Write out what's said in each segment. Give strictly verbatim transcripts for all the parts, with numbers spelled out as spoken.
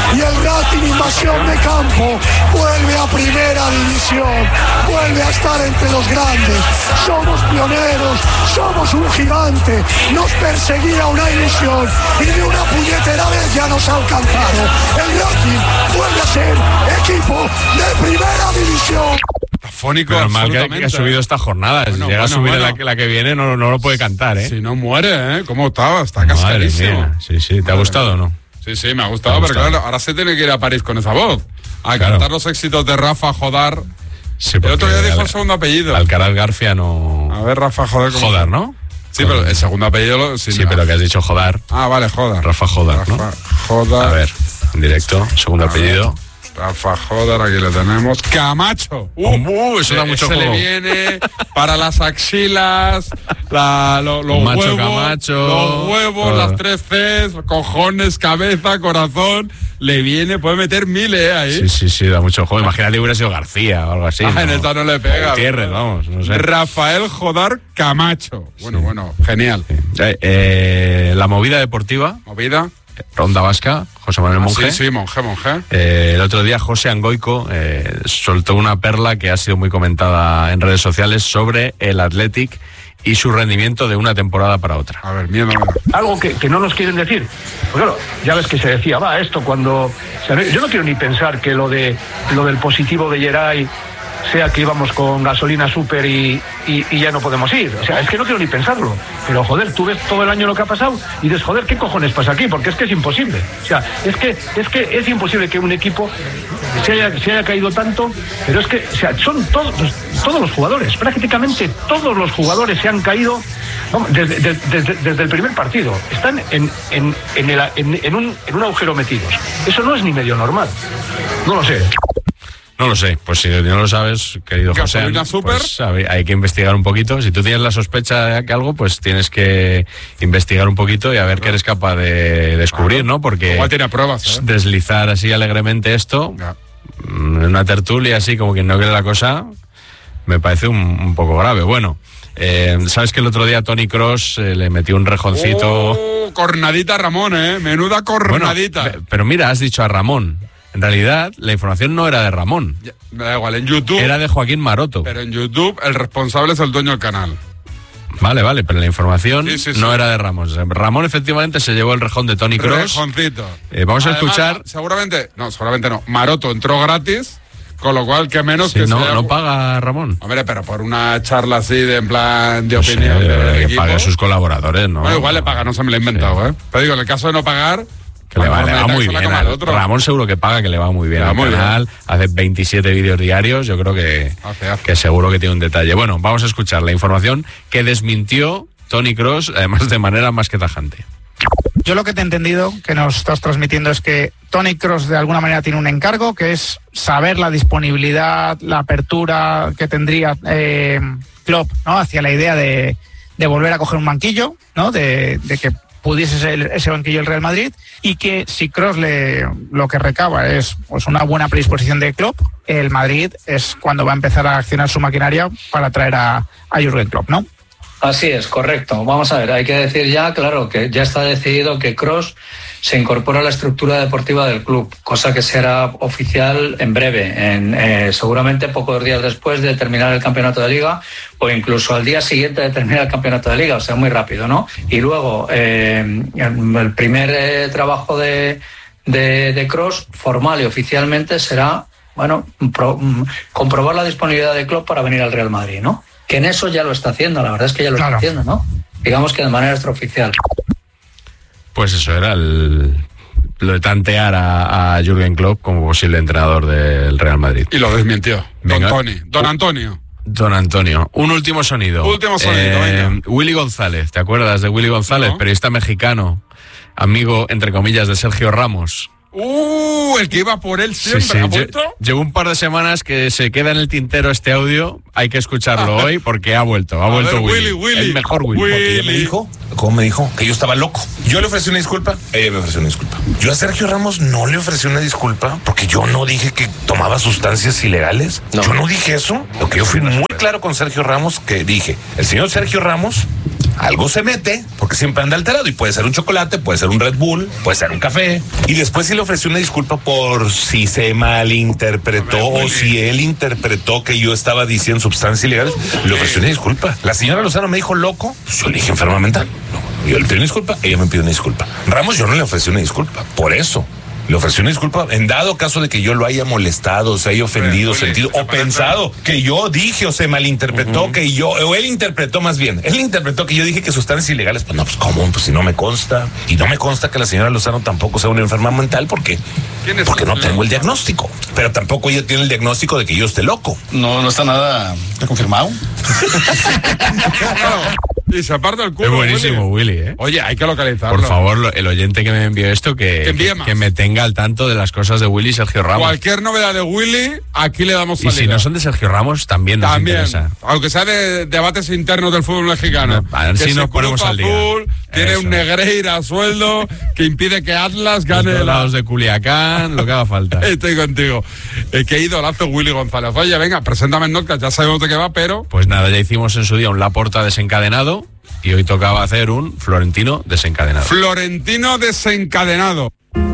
y el Racing Invasión de Campo vuelve a primera división, vuelve a estar entre los grandes. Somos pioneros, somos un gigante, nos perseguía una ilusión y de una puñetera vez ya nos ha alcanzado. El Racing vuelve a ser equipo de primera división. Fónico, pero mal que, que ha subido esta jornada. Bueno, si llega bueno, a subir bueno. la, la que viene, no, no lo puede cantar, ¿eh? Si no muere, ¿eh? ¿Cómo estaba? Está cascarísimo. Sí, sí. ¿Te Madre ha gustado o no? Sí, sí, me ha gustado, pero claro, ahora se tiene que ir a París con esa voz. A claro. cantar los éxitos de Rafa Jodar. Sí, el otro día dijo el segundo apellido. Alcaraz García no... A ver, Rafa Jodar. ¿cómo? Jodar, ¿no? Sí, Jodar. Pero el segundo apellido... Lo... Sí, sí no. Pero que has dicho Jodar. Ah, vale, Jodar. Rafa Jodar, ¿no? Rafa Jodar. A ver, en directo, segundo a apellido. Ver. Rafa Jodar, aquí lo tenemos. Camacho. Uh, uh eso da mucho se juego. le viene para las axilas, la, lo, los Macho huevos, Camacho, los huevos, uh. las tres Cs, cojones, cabeza, corazón. Le viene, puede meter miles ¿eh? ahí. Sí, sí, sí, da mucho juego. Imagínate que hubiera sido García o algo así. Ah, ¿no? en esta no le pega. Gutiérrez, vamos, no sé. Rafael Jodar Camacho. Bueno, sí. bueno, genial. Sí. Eh, eh, la movida deportiva. Movida. Ronda Vasca, José Manuel Monge. Ah, sí, sí, Monge, Monge. Eh, el otro día José Angoico eh, soltó una perla que ha sido muy comentada en redes sociales sobre el Athletic y su rendimiento de una temporada para otra. A ver, miedo. Algo que, que no nos quieren decir. Pues claro, ya ves que se decía, va, esto cuando... O sea, yo no quiero ni pensar que lo de lo del positivo de Geray sea que íbamos con gasolina súper y, y, y ya no podemos ir. O sea, es que no quiero ni pensarlo. Pero, joder, tú ves todo el año lo que ha pasado y dices, joder, ¿qué cojones pasa aquí? Porque es que es imposible. O sea, es que es, que es imposible que un equipo se haya, se haya caído tanto, pero es que, o sea, son todos, todos los jugadores, prácticamente todos los jugadores se han caído vamos, desde, desde, desde, desde el primer partido. Están en, en, en, el, en, en, un, en un agujero metidos. Eso no es ni medio normal. No lo sé. No lo sé, pues si no lo sabes, querido José, pues hay que investigar un poquito. Si tú tienes la sospecha de que algo, pues tienes que investigar un poquito y a ver qué eres capaz de descubrir, ¿no? Porque igual tiene pruebas, ¿eh? Deslizar así alegremente esto, ya. en una tertulia así como quien no quiere la cosa, me parece un, un poco grave. Bueno, eh, sabes que el otro día Toni Kroos eh, le metió un rejoncito. Oh, cornadita a Ramón, ¿eh? Menuda cornadita. Bueno, pero mira, has dicho a Ramón. En realidad, la información no era de Ramón. Ya, me da igual, en YouTube... Era de Joaquín Maroto. Pero en YouTube el responsable es el dueño del canal. Vale, vale, pero la información sí, sí, sí. no era de Ramón. Ramón efectivamente se llevó el rejón de Toni Kroos. Rejoncito. Eh, vamos Además, a escuchar... Seguramente, no, seguramente no. Maroto entró gratis, con lo cual que menos sí, que no, sea... no paga Ramón. Hombre, pero por una charla así de en plan de no opinión... sé, del que equipo, pague a sus colaboradores, ¿no? Bueno, igual le paga, no se me lo he inventado, sí. ¿eh? Pero digo, en el caso de no pagar... Que le va, le va muy bien. Al, Ramón seguro que paga, que le va muy bien al canal. Bien. Hace veintisiete vídeos diarios. Yo creo que, hace, hace. que seguro que tiene un detalle. Bueno, vamos a escuchar la información que desmintió Toni Kroos, además de manera más que tajante. Yo lo que te he entendido que nos estás transmitiendo es que Toni Kroos de alguna manera tiene un encargo, que es saber la disponibilidad, la apertura que tendría eh, Klopp, ¿no? Hacia la idea de, de volver a coger un banquillo, ¿no? De, de que pudiese ser ese banquillo el Real Madrid, y que si Kroos le, lo que recaba es pues una buena predisposición de Klopp, el Madrid es cuando va a empezar a accionar su maquinaria para traer a, a Jürgen Klopp, ¿no? Así es, correcto. Vamos a ver, hay que decir ya, claro, que ya está decidido que Kroos se incorpora a la estructura deportiva del club, cosa que será oficial en breve, en, eh, seguramente pocos días después de terminar el campeonato de Liga o incluso al día siguiente de terminar el campeonato de Liga, o sea, muy rápido, ¿no? Y luego, eh, el primer eh, trabajo de, de, de Kroos, formal y oficialmente, será, bueno, pro, comprobar la disponibilidad de Klopp para venir al Real Madrid, ¿no? Que en eso ya lo está haciendo, la verdad es que ya lo claro. está haciendo, ¿no? Digamos que de manera extraoficial. Pues eso era el, lo de tantear a, a Jürgen Klopp como posible entrenador del Real Madrid. Y lo desmintió. Venga. Don Tony, Don Antonio. Don Antonio. Un último sonido. Último sonido, eh, venga. Willy González, ¿te acuerdas de Willy González? No. Periodista mexicano, amigo, entre comillas, de Sergio Ramos. Uh, el que iba por él siempre, sí, sí. ¿ha vuelto? Llevo un par de semanas que se queda en el tintero este audio. Hay que escucharlo hoy porque ha vuelto, ha a vuelto ver, Willy. Willy, Willy. El mejor Willy. Willy. Me dijo, ¿cómo me dijo? Que yo estaba loco. Yo le ofrecí una disculpa, ella me ofreció una disculpa. Yo a Sergio Ramos no le ofrecí una disculpa porque yo no dije que tomaba sustancias ilegales. No. Yo no dije eso. Lo que yo fui muy claro con Sergio Ramos, que dije, el señor Sergio Ramos algo se mete, porque siempre anda alterado y puede ser un chocolate, puede ser un Red Bull, puede ser un café. Y después sí le ofreció una disculpa por si se malinterpretó o si él interpretó que yo estaba diciendo sustancias ilegales. Le ofreció una disculpa. La señora Lozano me dijo loco, yo le dije enferma mental. No, yo le pido una disculpa, ella me pidió una disculpa. Ramos yo no le ofrecí una disculpa, por eso. Le ofreció una disculpa en dado caso de que yo lo haya molestado, se haya ofendido, bueno, sentido o pensado que yo dije o se malinterpretó, uh-huh. que yo, o él interpretó más bien, él interpretó que yo dije que sustancias ilegales. Pues no, pues cómo, pues si no me consta, y no me consta que la señora Lozano tampoco sea una enferma mental, porque porque no tengo el diagnóstico, pero tampoco ella tiene el diagnóstico de que yo esté loco. No, no está nada confirmado. Y se aparta el culo. Es buenísimo, Willy. Willy, ¿eh? Oye, hay que localizarlo. Por favor, el oyente que me envió esto, que, que, que me tenga al tanto de las cosas de Willy y Sergio Ramos. Cualquier novedad de Willy, aquí le damos salida. Y si no son de Sergio Ramos, también nos también, interesa. Aunque sea de debates internos del fútbol mexicano. A ver si nos ponemos al día. Azul, tiene Eso. un Negreira a sueldo que impide que Atlas gane. Los lados de Culiacán, lo que haga falta. Estoy contigo. Eh, qué idolazo Willy González. Oye, venga, preséntame en Notcast, ya sabemos de qué va, pero... Pues nada, ya hicimos en su día un Laporta desencadenado. Y hoy tocaba hacer un Florentino desencadenado. Florentino desencadenado.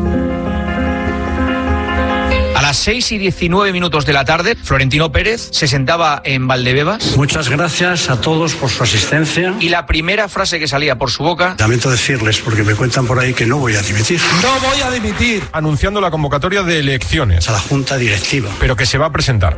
A las seis y diecinueve minutos de la tarde, Florentino Pérez se sentaba en Valdebebas. Muchas gracias a todos por su asistencia. Y la primera frase que salía por su boca... Lamento decirles, porque me cuentan por ahí que no voy a dimitir. No voy a dimitir. Anunciando la convocatoria de elecciones. A la Junta Directiva. Pero que se va a presentar.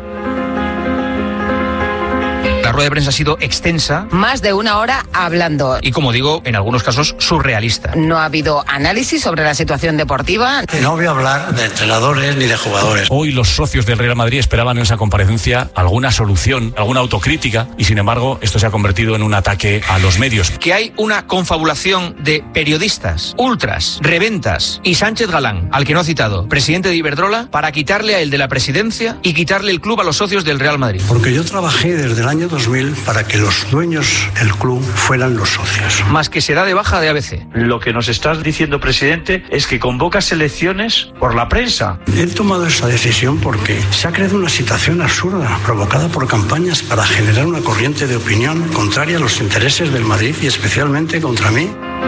La rueda de prensa ha sido extensa. Más de una hora hablando. Y como digo, en algunos casos surrealista. No ha habido análisis sobre la situación deportiva. No voy a hablar de entrenadores ni de jugadores. Hoy los socios del Real Madrid esperaban en esa comparecencia alguna solución, alguna autocrítica, y sin embargo esto se ha convertido en un ataque a los medios. Que hay una confabulación de periodistas, ultras, reventas y Sánchez Galán, al que no ha citado, presidente de Iberdrola, para quitarle a él de la presidencia y quitarle el club a los socios del Real Madrid. Porque yo trabajé desde el año dos mil para que los dueños del club fueran los socios. Más que se da de baja de A B C. Lo que nos estás diciendo, presidente, es que convocas elecciones por la prensa. He tomado esa decisión porque se ha creado una situación absurda, provocada por campañas para generar una corriente de opinión contraria a los intereses del Madrid y especialmente contra mí.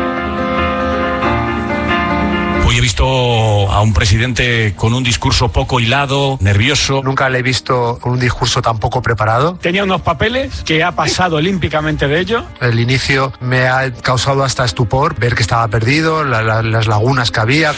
Hoy he visto a un presidente con un discurso poco hilado, nervioso. Nunca le he visto con un discurso tan poco preparado. Tenía unos papeles que ha pasado olímpicamente de ello. El inicio me ha causado hasta estupor, ver que estaba perdido, la, la, las lagunas que había.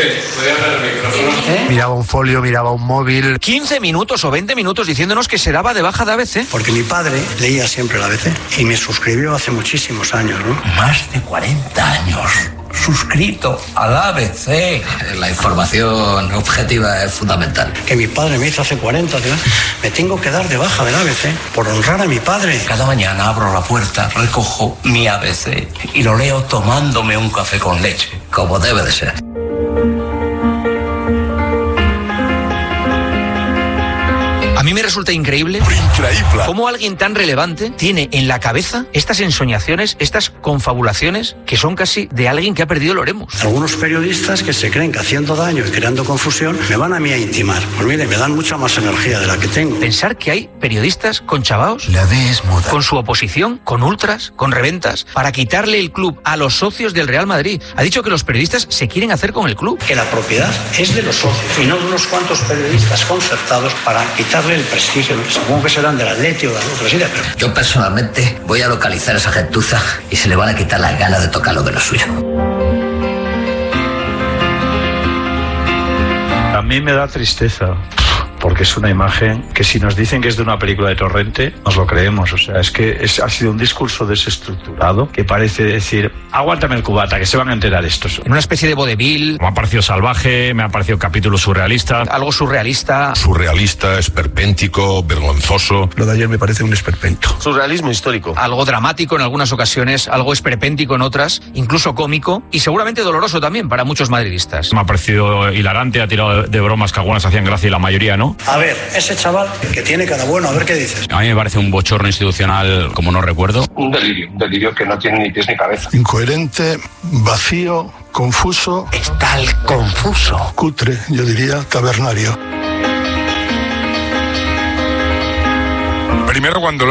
¿Eh? Miraba un folio, miraba un móvil. quince minutos o veinte minutos diciéndonos que se daba de baja de A B C. Porque mi padre leía siempre la A B C y me suscribió hace muchísimos años, ¿no? Más de cuarenta años. Suscrito al A B C. La información objetiva es fundamental. Que mi padre me hizo hace cuarenta años. Me tengo que dar de baja del A B C por honrar a mi padre. Cada mañana abro la puerta, recojo mi A B C y lo leo tomándome un café con leche, como debe de ser. A mí me resulta increíble, increíble cómo alguien tan relevante tiene en la cabeza estas ensoñaciones, estas confabulaciones que son casi de alguien que ha perdido el Oremus. Algunos periodistas que se creen que haciendo daño y creando confusión me van a mí a intimar. Pues mire, me dan mucha más energía de la que tengo. Pensar que hay periodistas con chavaos, la D es muda, con su oposición, con ultras, con reventas, para quitarle el club a los socios del Real Madrid. Ha dicho que los periodistas se quieren hacer con el club. Que la propiedad es de los socios y no de unos cuantos periodistas concertados para quitarle el prestigio. Supongo que serán del Atleti o de otra silla, pero... Yo personalmente voy a localizar a esa gentuza y se le van a quitar las ganas de tocar lo de lo suyo. A mí me da tristeza, porque es una imagen que si nos dicen que es de una película de Torrente, nos lo creemos. O sea, es que es, ha sido un discurso desestructurado que parece decir, aguántame el cubata, que se van a enterar estos. En una especie de vodevil. Me ha parecido salvaje, me ha parecido capítulo surrealista. Algo surrealista. Surrealista, esperpéntico, vergonzoso. Lo de ayer me parece un esperpento. Surrealismo histórico. Algo dramático en algunas ocasiones, algo esperpéntico en otras, incluso cómico y seguramente doloroso también para muchos madridistas. Me ha parecido hilarante, ha tirado de bromas que algunas hacían gracia y la mayoría no. A ver, ese chaval que tiene cada bueno, a ver qué dices. A mí me parece un bochorno institucional como no recuerdo. Un delirio, un delirio que no tiene ni pies ni cabeza. Incoherente, vacío, confuso. Está el confuso. Cutre, yo diría, tabernario. Primero cuando